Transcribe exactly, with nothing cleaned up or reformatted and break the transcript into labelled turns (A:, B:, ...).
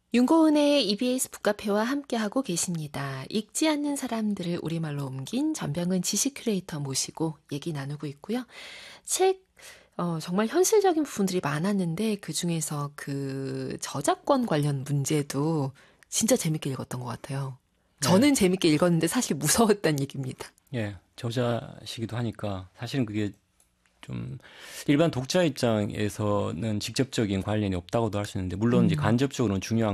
A: 윤고은의 이비에스 북카페와 함께하고 계십니다. 읽지 않는 사람들을 우리말로 옮긴 전병은 지식 큐레이터 모시고 얘기 나누고 있고요. 책, 어, 정말 현실적인 부분들이 많았는데 그중에서 그 저작권 관련 문제도 진짜 재밌게 읽었던 것 같아요.
B: 네.
A: 저는 재밌게 읽었는데 사실 무서웠단 얘기입니다.
B: 예, 저자시기도 하니까 사실은 그게 좀 일반 독자 입장에서는 직접적인 관련이 없다고도 할 수 있는데 물론 이제
A: 음.
B: 간접적으로는 중요한